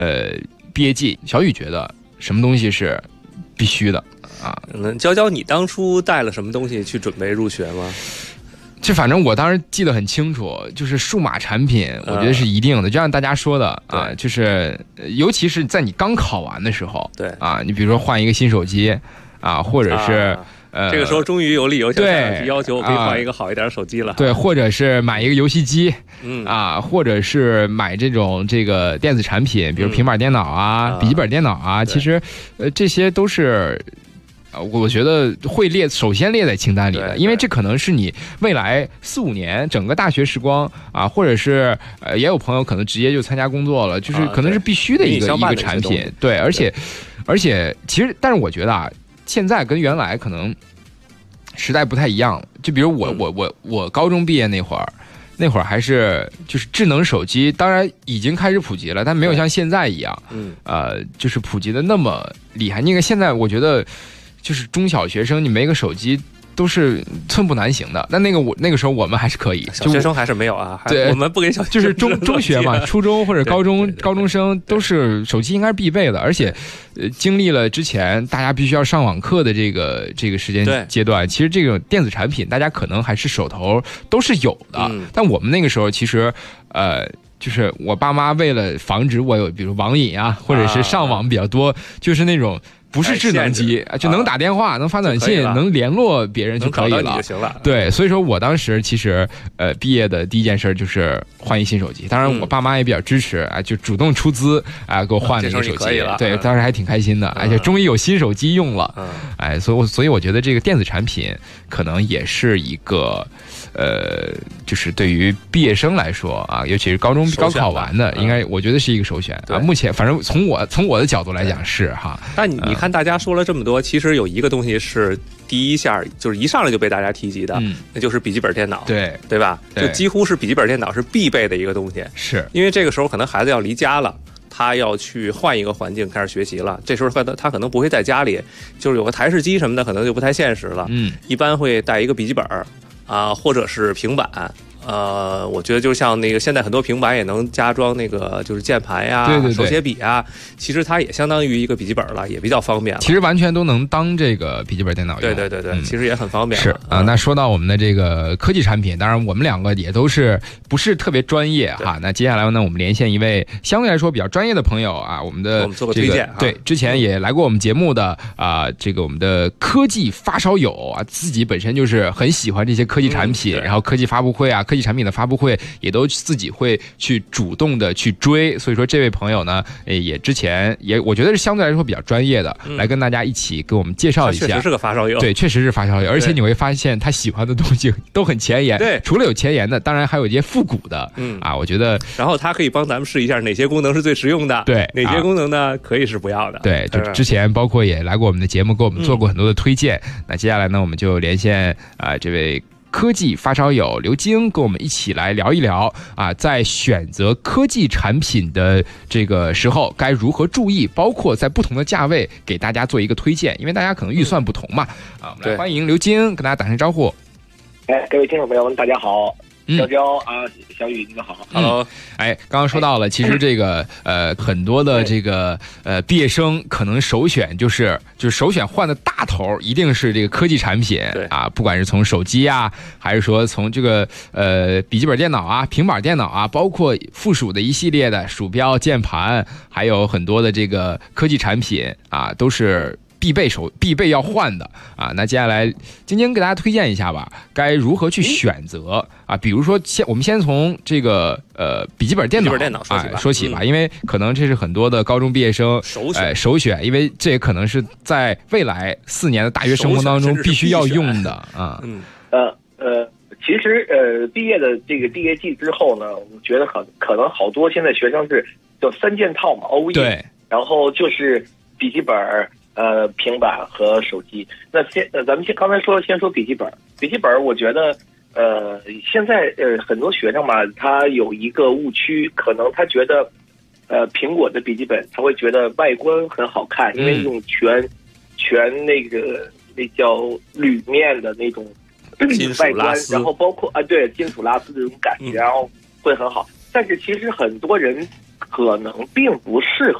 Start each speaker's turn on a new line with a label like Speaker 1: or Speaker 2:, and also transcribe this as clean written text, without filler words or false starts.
Speaker 1: 毕业季，小雨觉得什么东西是必须的啊？
Speaker 2: 能教教你当初带了什么东西去准备入学吗？
Speaker 1: 就反正我当时记得很清楚，就是数码产品，我觉得是一定的。就像大家说的啊，就是尤其是在你刚考完的时候，
Speaker 2: 对
Speaker 1: 啊，你比如说换一个新手机啊，或者是。
Speaker 2: 这个时候终于有理由向家长要求我可以换一个好一点的手机了。
Speaker 1: 对，或者是买一个游戏机，或者是买这个电子产品，比如平板电脑啊、笔记本电脑啊，其实这些都是。我觉得会首先列在清单里的，因为这可能是你未来4-5年整个大学时光啊，或者是也有朋友可能直接就参加工作了，就是可能是必须的一个产品。对，而且其实，但是我觉得啊，现在跟原来可能时代不太一样了。就比如我高中毕业那会儿还是就是智能手机，当然已经开始普及了，但没有像现在一样，就是普及的那么厉害。那个现在我觉得。就是中小学生，你没个手机都是寸步难行的。但那个时候我们还是可以，
Speaker 2: 小学生还是没有啊。
Speaker 1: 对，
Speaker 2: 我们不给小学生
Speaker 1: 就是中学嘛，初中或者高中生都是手机应该是必备的。而且，经历了之前大家必须要上网课的这个时间阶段，其实这种电子产品大家可能还是手头都是有的。但我们那个时候其实就是我爸妈为了防止我有比如网瘾啊，或者是上网比较多，就是那种。不是智能机，就能打电话，能发短信，能联络别人就可以了。对，所以说我当时其实毕业的第一件事就是换一新手机。当然我爸妈也比较支持啊，就主动出资啊给我换了一个手机。对，当时还挺开心的，而且终于有新手机用了。哎，所以我觉得这个电子产品可能也是一个就是对于毕业生来说啊，尤其是高考完的，应该我觉得是一个首选啊。目前反正从我的角度来讲是哈。
Speaker 2: 但你看大家说了这么多，其实有一个东西是第一下就是一上来就被大家提及的，那就是笔记本电脑，对吧？就几乎是笔记本电脑是必备的一个东西，
Speaker 1: 是因
Speaker 2: 为这个时候可能孩子要离家了。他要去换一个环境开始学习了，这时候他可能不会在家里，就是有个台式机什么的，可能就不太现实了。一般会带一个笔记本啊，或者是平板。我觉得就像那个现在很多平板也能加装那个就是键盘呀、手写笔啊，其实它也相当于一个笔记本了，也比较方便了。
Speaker 1: 其实完全都能当这个笔记本电脑用。
Speaker 2: 对，其实也很方便。
Speaker 1: 是啊，那说到我们的这个科技产品，当然我们两个也都是不是特别专业哈。那接下来呢，我们连线一位相对来说比较专业的朋友啊，我们
Speaker 2: 做个推荐。
Speaker 1: 对，之前也来过我们节目的这个我们的科技发烧友啊，自己本身就是很喜欢这些科技产品，然后科技发布会啊。科技产品的发布会也都自己会去主动的去追，所以说这位朋友呢，也之前也我觉得是相对来说比较专业的，来跟大家一起给我们介绍一下。
Speaker 2: 确实是个发烧友，
Speaker 1: 对，确实是发烧友，而且你会发现他喜欢的东西都很前沿。
Speaker 2: 对，
Speaker 1: 除了有前沿的，当然还有一些复古的。我觉得，
Speaker 2: 然后他可以帮咱们试一下哪些功能是最实用的，
Speaker 1: 对，
Speaker 2: 哪些功能呢可以是不要的。
Speaker 1: 对，就之前包括也来过我们的节目，给我们做过很多的推荐。那接下来呢，我们就连线这位。科技发烧友刘晶跟我们一起来聊一聊啊，在选择科技产品的这个时候该如何注意，包括在不同的价位给大家做一个推荐，因为大家可能预算不同嘛。我们来欢迎刘晶，跟大家打声招呼。
Speaker 3: 各位听众朋友们，大家好。娇娇啊，小雨，你们好。
Speaker 2: Hello，
Speaker 1: 刚刚说到了，其实这个很多的这个毕业生可能首选就是首选换的大头一定是这个科技产品啊，不管是从手机啊，还是说从这个笔记本电脑啊、平板电脑啊，包括附属的一系列的鼠标、键盘，还有很多的这个科技产品啊，都是。必备要换的啊，那接下来晶晶给大家推荐一下吧，该如何去选择啊？比如说我们先从这个笔记本电脑说起吧，因为可能这是很多的高中毕业生首选，因为这也可能是在未来4年的大学生活当中必须要用的啊。
Speaker 3: 其实毕业的这个毕业季之后呢，我觉得可能好多现在学生是就3件套嘛 ，all in，对，然后就是笔记本。平板和手机。那咱们刚才先说笔记本。笔记本，我觉得现在很多学生嘛，他有一个误区，可能他觉得苹果的笔记本他会觉得外观很好看，因为用全那叫铝面的那种外观，然后包括对金属拉丝这种感觉，然后会很好。但是其实很多人可能并不适合